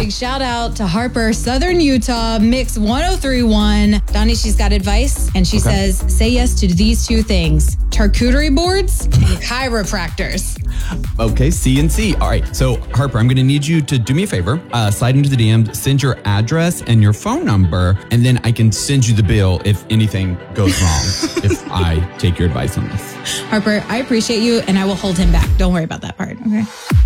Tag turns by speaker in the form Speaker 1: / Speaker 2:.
Speaker 1: big shout out to Harper, Southern Utah, Mix 1031. Donnie, she's got advice, and she says, say yes to these two things: charcuterie boards and chiropractors.
Speaker 2: Okay, CNC. All right. So, Harper, I'm going to need you to do me a favor. Slide into the DMs, send your address and your phone number, and then I can send you the bill if anything goes wrong, if I take your advice on this.
Speaker 1: Harper, I appreciate you, and I will hold him back. Don't worry about that part, okay?